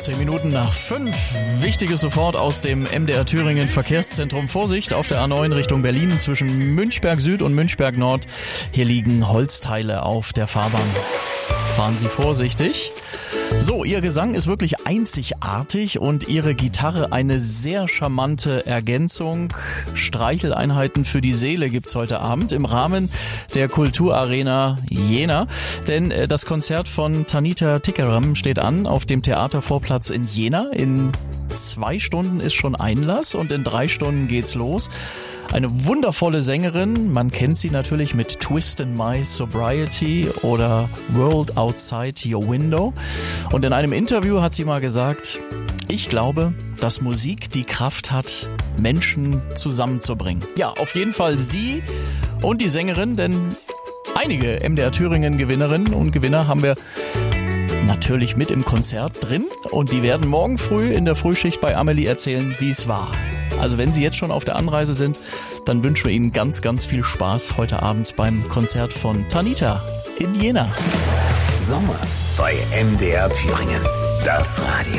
10 Minuten nach 5. Wichtiges sofort aus dem MDR Thüringen Verkehrszentrum. Vorsicht auf der A9 Richtung Berlin zwischen Münchberg Süd und Münchberg Nord. Hier liegen Holzteile auf der Fahrbahn. Fahren Sie vorsichtig. So, Ihr Gesang ist wirklich einzigartig und Ihre Gitarre eine sehr charmante Ergänzung. Streicheleinheiten für die Seele gibt's heute Abend im Rahmen der Kulturarena Jena. Denn das Konzert von Tanita Tikaram steht an auf dem Theatervorplatz in Jena. In 2 Stunden ist schon Einlass und in 3 Stunden geht's los. Eine wundervolle Sängerin, man kennt sie natürlich mit Twist in My Sobriety oder World Outside Your Window. Und in einem Interview hat sie mal gesagt, ich glaube, dass Musik die Kraft hat, Menschen zusammenzubringen. Ja, auf jeden Fall sie und die Sängerin, denn einige MDR Thüringen Gewinnerinnen und Gewinner haben wir natürlich mit im Konzert drin und die werden morgen früh in der Frühschicht bei Amelie erzählen, wie es war. Also wenn Sie jetzt schon auf der Anreise sind, dann wünschen wir Ihnen ganz, ganz viel Spaß heute Abend beim Konzert von Tanita in Jena. Sommer bei MDR Thüringen. Das Radio.